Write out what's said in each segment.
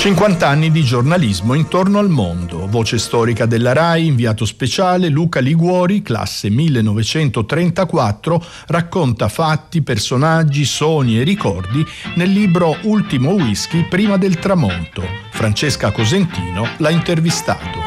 50 anni di giornalismo intorno al mondo. Voce storica della RAI, inviato speciale Luca Liguori, classe 1934, racconta fatti, personaggi, sogni e ricordi nel libro Ultimo whisky prima del tramonto. Francesca Cosentino l'ha intervistato.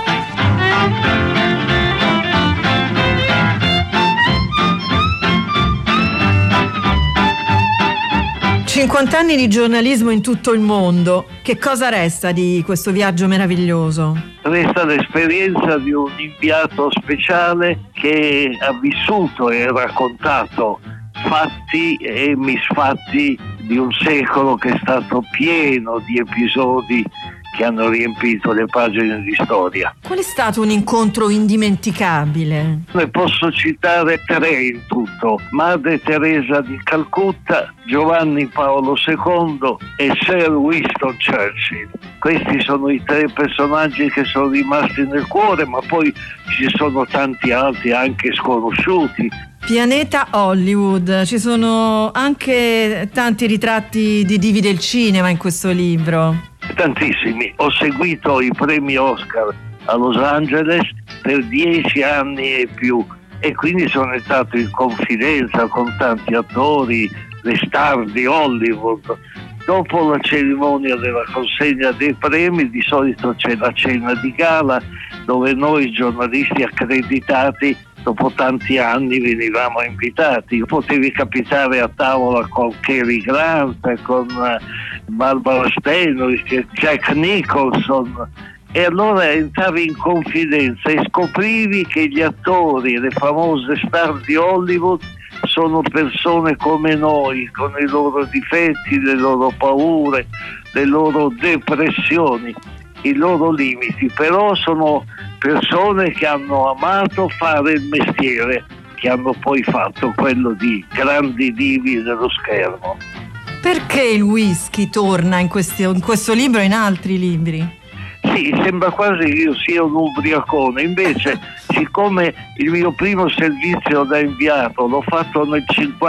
50 anni di giornalismo in tutto il mondo. Che cosa resta di questo viaggio meraviglioso? Resta l'esperienza di un inviato speciale che ha vissuto e raccontato fatti e misfatti di un secolo che è stato pieno di episodi che hanno riempito le pagine di storia. Qual è stato un incontro indimenticabile? Ne posso citare 3 in tutto: Madre Teresa di Calcutta, Giovanni Paolo II e Sir Winston Churchill. Questi sono i 3 personaggi che sono rimasti nel cuore, ma poi ci sono tanti altri anche sconosciuti. Pianeta Hollywood, ci sono anche tanti ritratti di divi del cinema in questo libro. Tantissimi. Ho seguito i premi Oscar a Los Angeles per 10 anni e più, e quindi sono entrato in confidenza con tanti attori, le star di Hollywood. Dopo la cerimonia della consegna dei premi di solito c'è la cena di gala dove noi giornalisti accreditati dopo tanti anni venivamo invitati. Potevi capitare a tavola con Cary Grant, con Barbara Stanwyck, Jack Nicholson, e allora entravi in confidenza e scoprivi che gli attori, le famose star di Hollywood, sono persone come noi, con i loro difetti, le loro paure, le loro depressioni, i loro limiti, però sono persone che hanno amato fare il mestiere, che hanno poi fatto quello di grandi divi dello schermo. Perché il whisky torna in questo libro e in altri libri? Sì, sembra quasi che io sia un ubriacone, invece siccome il mio primo servizio da inviato l'ho fatto nel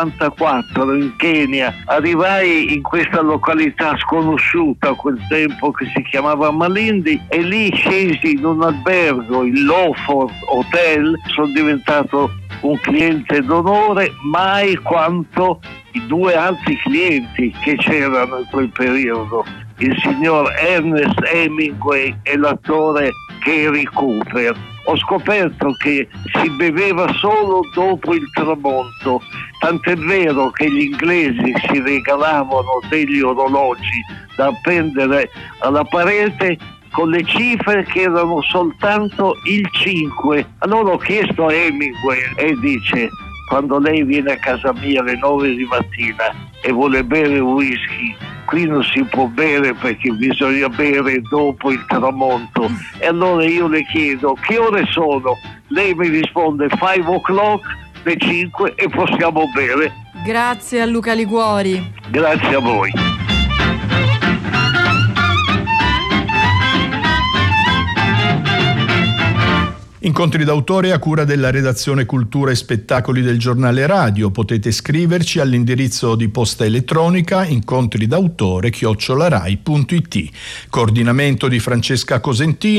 1954 in Kenya, arrivai in questa località sconosciuta a quel tempo che si chiamava Malindi, e lì scesi in un albergo, il Lawford Hotel. Sono diventato un cliente d'onore, mai quanto i 2 altri clienti che c'erano in quel periodo, il signor Ernest Hemingway e l'attore Gary Cooper. Ho scoperto che si beveva solo dopo il tramonto, tant'è vero che gli inglesi si regalavano degli orologi da appendere alla parete con le cifre che erano soltanto il 5. Allora ho chiesto a Hemingway e dice: quando lei viene a casa mia alle 9 di mattina e vuole bere whisky, qui non si può bere perché bisogna bere dopo il tramonto. E allora io le chiedo: che ore sono? Lei mi risponde 5 o'clock, le 5, e possiamo bere. Grazie a Luca Liguori. Grazie a voi. Incontri d'autore a cura della redazione Cultura e Spettacoli del giornale radio. Potete scriverci all'indirizzo di posta elettronica incontridautore@rai.it. Coordinamento di Francesca Cosentino.